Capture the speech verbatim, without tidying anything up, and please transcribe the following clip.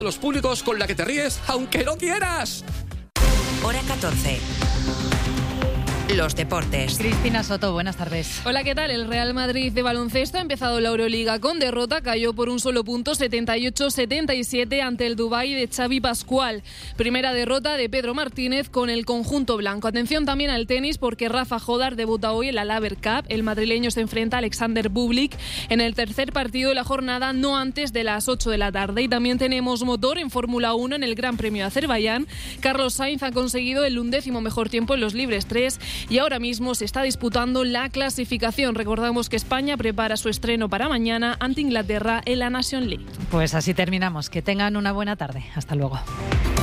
Los públicos con la que te ríes aunque no quieras. Hora catorce. Los deportes. Cristina Soto, buenas tardes. Hola, ¿qué tal? El Real Madrid de baloncesto ha empezado la Euroliga con derrota, cayó por un solo punto, setenta y ocho a setenta y siete ante el Dubái de Xavi Pascual. Primera derrota de Pedro Martínez con el conjunto blanco. Atención también al tenis porque Rafa Jodar debuta hoy en la Laver Cup. El madrileño se enfrenta a Alexander Bublik en el tercer partido de la jornada, no antes de las ocho de la tarde. Y también tenemos motor en Fórmula uno en el Gran Premio de Azerbaiyán. Carlos Sainz ha conseguido el undécimo mejor tiempo en los libres tres y ahora mismo se está disputando la clasificación. Recordamos que España prepara su estreno para mañana ante Inglaterra en la Nation League. Pues así terminamos. Que tengan una buena tarde. Hasta luego.